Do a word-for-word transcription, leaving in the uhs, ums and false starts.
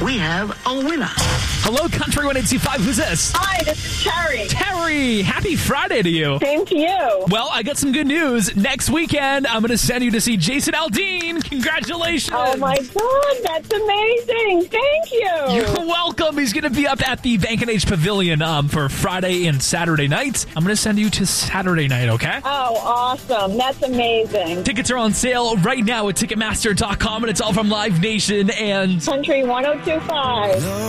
we have a winner. Hello, Country one eighty-five. Who's this? Hi, this is Terry. Terry, happy Friday to you. Same to you. Well, I got some good news. Next weekend, I'm going to send you to see Jason Aldean. Congratulations. Oh, my God. That's amazing. Thank you. You're welcome. He's going to be up at the Bank and H Pavilion um, for Friday and Saturday nights. I'm going to send you to Saturday night, okay? Oh, awesome. That's amazing. Tickets are on sale right now at Ticketmaster dot com, and it's all from Live Nation and Country one oh two point five.